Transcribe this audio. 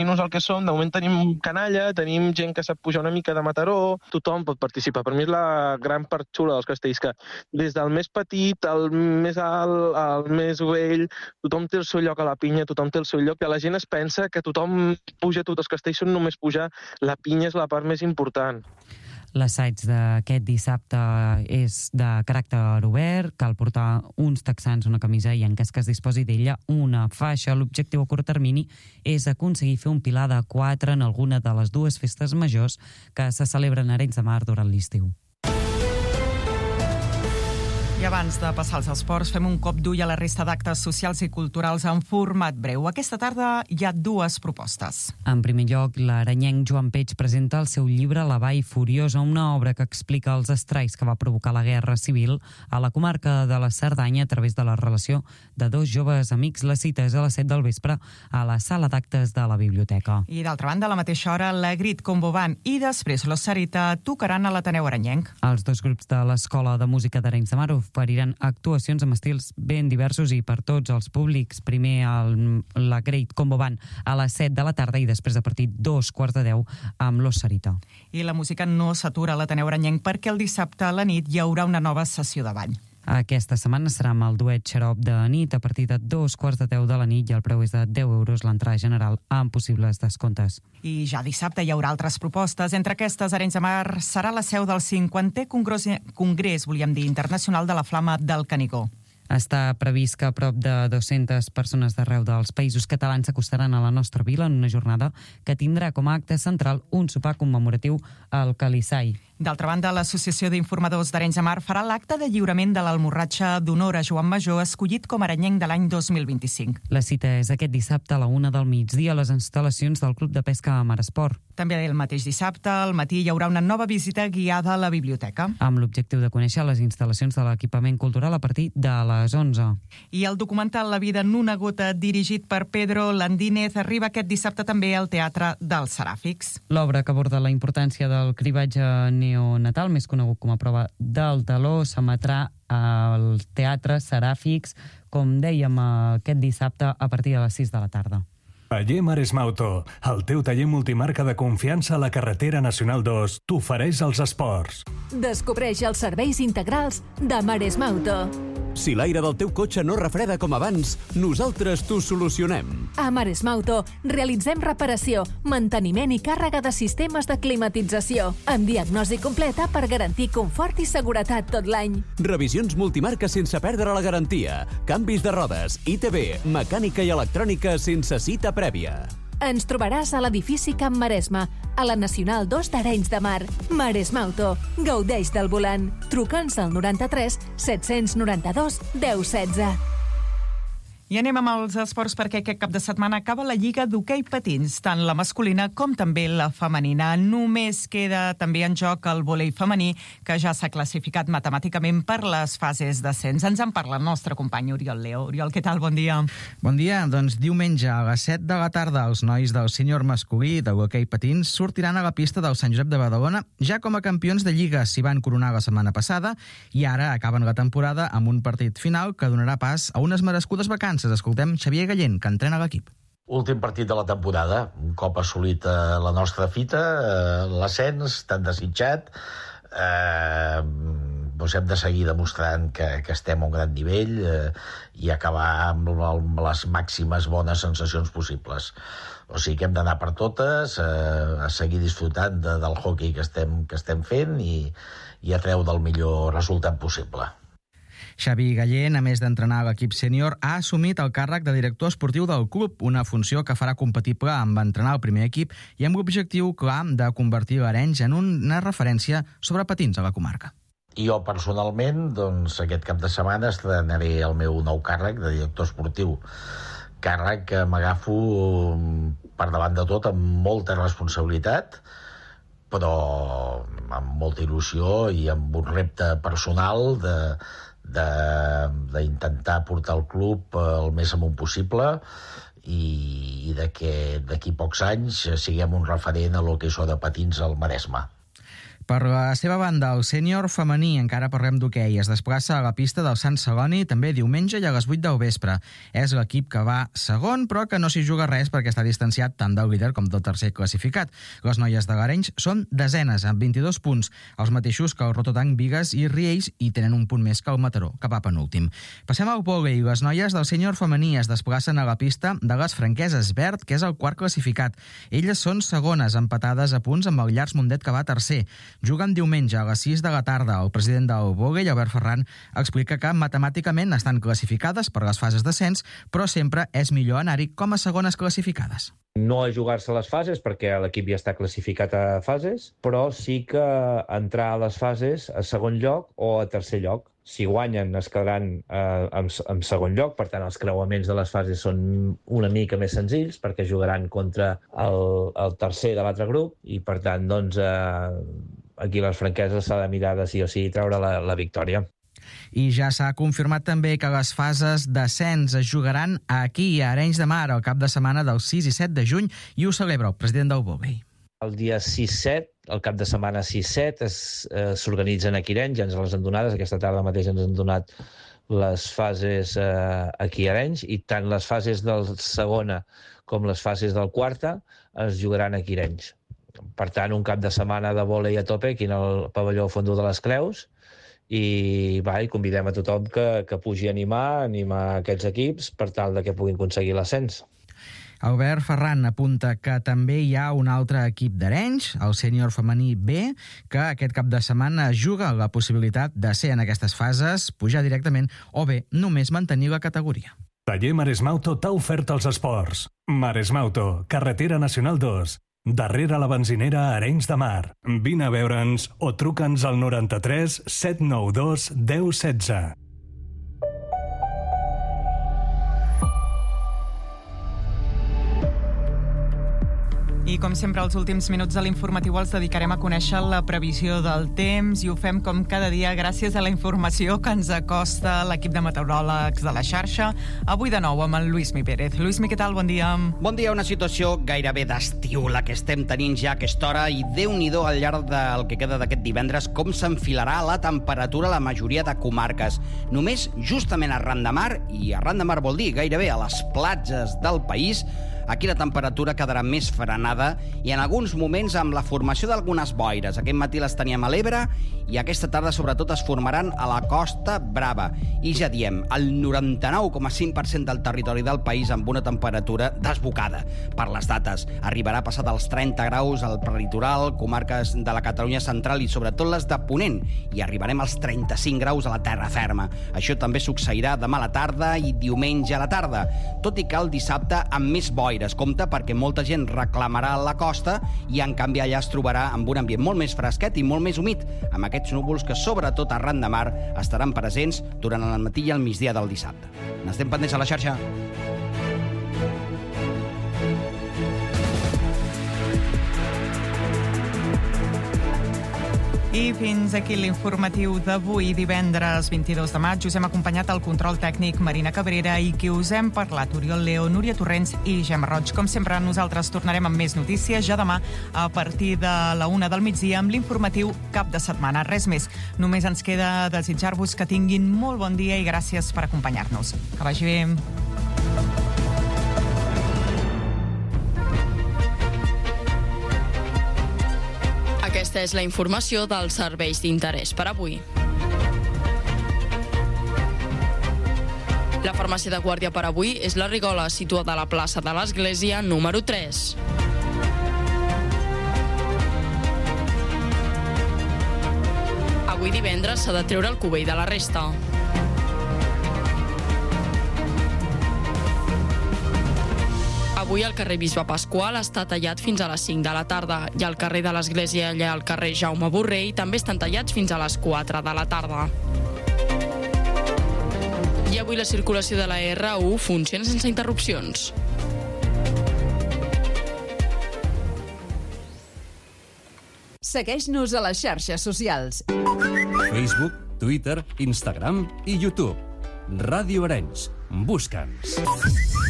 el que som, de moment tenim canalla, tenim gent que sap pujar una mica de Mataró, tothom pot participar. Per mi és la gran part xula dels castells, que des del més petit, al més alt, al més vell, tothom té el seu lloc a la pinya, tothom té el seu lloc, que la gent es pensa que tothom puja, tots els castells són només pujar, la pinya és la part més important. L'assaig d'aquest dissabte és de caràcter obert, cal portar uns texans, una camisa i en cas que es disposi d'ella una faixa. L'objectiu a curt termini és aconseguir fer un pilar de 4 en alguna de les dues festes majors que se celebren a Arenys de Mar durant l'estiu. I abans de passar als esports, fem un cop d'ull a la resta d'actes socials i culturals en format breu. Aquesta tarda hi ha dues propostes. En primer lloc, l'aranyenc Joan Peig presenta el seu llibre La Vall Furiosa, una obra que explica els estralls que va provocar la Guerra Civil a la comarca de la Cerdanya a través de la relació de dos joves amics. La cita és a les 7 del vespre a la sala d'actes de la biblioteca. I d'altra banda, a la mateixa hora, la Grit Combo Band i després Los Sarita tocaran a l'Ateneu Aranyenc. Els dos grups de l'Escola de Música d'Arenys de Mar oferiran actuacions amb estils ben diversos i per tots els públics. Primer la Great Combo Band a les 7 de la tarda i després a partir 2:15 amb Los Sarita. I la música no s'atura a l'Ateneu Aranyenc perquè el dissabte a la nit hi haurà una nova sessió de ball. Aquesta setmana serà amb el duet Xarop de nit a partir de 2:15 de la nit i el preu és de 10 euros l'entrada general amb possibles descomptes. I ja dissabte hi haurà altres propostes. Entre aquestes, Arenys de Mar serà la seu del 50è Congrés, internacional de la Flama del Canigó. Està previst que prop de 200 persones d'arreu dels països catalans s'acostaran a la nostra vila en una jornada que tindrà com a acte central un sopar commemoratiu al Calissai. D'altra banda, l'Associació d'Informadors d'Arenys de Mar farà l'acte de lliurament de l'almorratge d'honor a Joan Major, escollit com a aranyenc de l'any 2025. La cita és aquest dissabte a la 1 del migdia a les instal·lacions del Club de Pesca a Maresport. També el mateix dissabte, al matí, hi haurà una nova visita guiada a la biblioteca. Amb l'objectiu de conèixer les instal·lacions de l'equipament cultural a partir de les 11. I el documental La vida en una gota, dirigit per Pedro Landínez, arriba aquest dissabte també al Teatre dels Seràfics. L'obra que aborda la importància del cribatge neonatal, més conegut com a prova del taló, s'emetrà al Teatre Seràfics, com dèiem, aquest dissabte a partir de les 6 de la tarda. Taller Maresma Auto, el teu taller multimarca de confiança a la carretera Nacional 2, t'ofereix els esports. Descobreix els serveis integrals de Maresma Auto. Si l'aire del teu cotxe no refreda com abans, nosaltres t'ho solucionem. A Maresma Auto realitzem reparació, manteniment i càrrega de sistemes de climatització, amb diagnosi completa per garantir confort i seguretat tot l'any. Revisions multimarca sense perdre la garantia, canvis de rodes, ITV, mecànica i electrònica sense cita prèvia. Ens trobaràs a l'edifici Camp Maresma, a la Nacional 2 d'Arenys de Mar. Maresma Auto. Gaudeix del volant. Truca'ns al 93 792 1016. I anem amb els esports perquè aquest cap de setmana acaba la Lliga d'Hoquei Patins, tant la masculina com també la femenina. Només queda també en joc el vòlei femení, que ja s'ha classificat matemàticament per les fases d'ascens. Ens en parla el nostre company Oriol Leo. Oriol, què tal? Bon dia. Bon dia. Doncs diumenge a les 7 de la tarda els nois del sènior masculí de l'hoquei patins sortiran a la pista del Sant Josep de Badalona ja com a campions de Lliga. S'hi van coronar la setmana passada i ara acaben la temporada amb un partit final que donarà pas a unes merescudes vacances. Escoltem Xavier Gallent, que entrena l'equip. Últim partit de la temporada, un cop assolit la nostra fita, l'ascens tan desitjat, doncs hem de seguir demostrant que estem a un gran nivell i acabar amb les màximes bones sensacions possibles. O sigui que hem d'anar per totes, a seguir disfrutant del hoquei que estem fent i a treure el millor resultat possible. Xavi Gallent, a més d'entrenar l'equip sènior, ha assumit el càrrec de director esportiu del club, una funció que farà compatible amb entrenar el primer equip i amb l'objectiu clar de convertir l'Arenys en una referència sobre patins a la comarca. I jo personalment, doncs, aquest cap de setmana estrenaré el meu nou càrrec de director esportiu. Càrrec que m'agafo per davant de tot amb molta responsabilitat, però amb molta il·lusió i amb un repte personal d'intentar portar el club el més amunt possible i que d'aquí pocs anys siguem un referent a lo que és de patins al Maresme. Per la seva banda, el sènior femení, encara parlem d'hoquei, es desplaça a la pista del Sant Celoni també diumenge i a les 8 del vespre. És l'equip que va segon, però que no s'hi juga res perquè està distanciat tant del líder com del tercer classificat. Les noies de l'Arenys són desenes, amb 22 punts, els mateixos que el Rototanc, Bigues i Riells, i tenen un punt més que el Mataró, que va penúltim. Passem al vòlei. Les noies del sènior femení es desplacen a la pista de les Franqueses Verd, que és el quart classificat. Elles són segones, empatades a punts amb el Llars Mundet, que va tercer. Juguen diumenge a les 6 de la tarda. El president del vòlei, Albert Ferran, explica que matemàticament estan classificades per les fases d'ascens, però sempre és millor anar-hi com a segones classificades. No a jugar-se les fases, perquè l'equip ja està classificat a fases, però sí que entrar a les fases a segon lloc o a tercer lloc. Si guanyen, es quedaran en segon lloc, per tant, els creuaments de les fases són una mica més senzills, perquè jugaran contra el tercer de l'altre grup, i per tant, doncs, aquí les franqueses s'ha de mirar de sí o sí treure la victòria. I ja s'ha confirmat també que les fases d'ascens es jugaran aquí, a Arenys de Mar, al cap de setmana del 6 i 7 de juny, i ho celebra el president del vòlei. El dia 6-7, el cap de setmana 6-7, s'organitzen aquí a Arenys, ja ens les han donades, aquesta tarda mateix ens han donat les fases aquí a Arenys, i tant les fases del segona com les fases del quarta es jugaran aquí a Arenys. Per tant, un cap de setmana de vòlei a tope aquí en el pavelló Fondó de les Creus, i convidem a tothom que pugi a animar aquests equips per tal de que puguin aconseguir l'ascens. Albert Ferran apunta que també hi ha un altre equip d'Arenys, el sènior femení B, que aquest cap de setmana juga la possibilitat de ser en aquestes fases, pujar directament o bé només mantenir la categoria. Taller Maresmauto t'ha ofert els esports. Maresmauto, carretera nacional 2, darrere la benzinera Arenys de Mar. Vine a veure'ns o truca'ns al 93 792 1016. I com sempre, els últims minuts de l'informatiu els dedicarem a conèixer la previsió del temps, i ho fem com cada dia gràcies a la informació que ens acosta l'equip de meteoròlegs de la xarxa. Avui de nou amb el Lluïsmi Pérez. Lluïsmi, què tal? Bon dia. Bon dia. Una situació gairebé d'estiu la que estem tenint ja a aquesta hora, i Déu-n'hi-do al llarg del que queda d'aquest divendres com s'enfilarà la temperatura a la majoria de comarques. Només justament arran de mar, i arran de mar vol dir gairebé a les platges del país, aquí la temperatura quedarà més frenada i en alguns moments amb la formació d'algunes boires. Aquest matí les teníem a l'Ebre i aquesta tarda sobretot es formaran a la Costa Brava. I ja diem, el 99,5% del territori del país amb una temperatura desbocada per les dates. Arribarà a passar dels 30 graus al prelitoral, comarques de la Catalunya central i sobretot les de Ponent, i arribarem als 35 graus a la terra ferma. Això també succeirà demà a la tarda i diumenge a la tarda, tot i que el dissabte amb més boires. Compte perquè molta gent reclamarà la costa i en canvi allà es trobarà amb un ambient molt més fresquet i molt més humit, amb aquests núvols que sobretot arran de mar estaran presents durant el matí i el migdia del dissabte. N'estem pendents a la xarxa. I fins aquí l'informatiu d'avui, divendres 22 de maig. Us hem acompanyat al control tècnic Marina Cabrera i qui us hem parlat, Oriol Leo, Núria Torrents i Gemma Roig. Com sempre, nosaltres tornarem amb més notícies ja demà a partir de la 1 del migdia amb l'informatiu cap de setmana. Res més. Només ens queda desitjar-vos que tinguin molt bon dia i gràcies per acompanyar-nos. Que vagi bé. Aquesta és la informació dels serveis d'interès per avui. La farmàcia de guàrdia per avui és la Rigola, situada a la plaça de l'Església, número 3. Avui divendres s'ha de treure el cubell de la resta. Avui el carrer Bisbe Pasqual està tallat fins a les 5 de la tarda i el carrer de l'Església i el carrer Jaume Borrell també estan tallats fins a les 4 de la tarda. I avui la circulació de la R1 funciona sense interrupcions. Segueix-nos a les xarxes socials. Facebook, Twitter, Instagram i YouTube. Ràdio Arenys. Busca'ns.